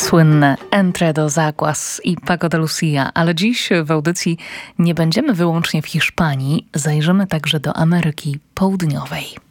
Słynne Entre dos Aguas i Pago de Lucia, ale dziś w audycji nie będziemy wyłącznie w Hiszpanii, zajrzymy także do Ameryki Południowej.